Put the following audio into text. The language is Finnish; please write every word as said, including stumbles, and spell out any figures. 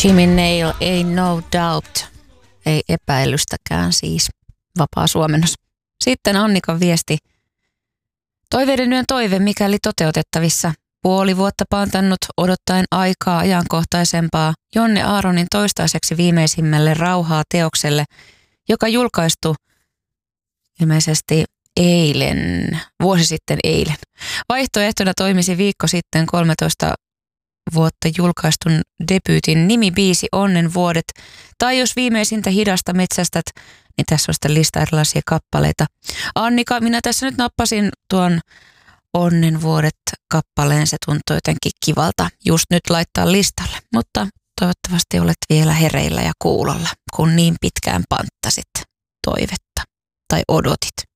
Jimmy Nail, ei no doubt, ei epäilystäkään siis, vapaa suomennos. Sitten Annikan viesti. Toiveiden yön toive, mikäli toteutettavissa. Puoli vuotta pantannut odottaen aikaa ajankohtaisempaa Jonne Aaronin toistaiseksi viimeisimmälle rauhaa teokselle, joka julkaistu ilmeisesti eilen, vuosi sitten eilen. Vaihtoehtona toimisi viikko sitten kolmetoista vuotta julkaistun debyytin nimibiisi Onnen vuodet. Tai jos viimeisintä hidasta metsästät, niin tässä on sitten lista erilaisia kappaleita. Annika, minä tässä nyt nappasin tuon Onnen vuodet kappaleen. Se tuntuu jotenkin kivalta just nyt laittaa listalle. Mutta toivottavasti olet vielä hereillä ja kuulolla, kun niin pitkään panttasit toivetta tai odotit.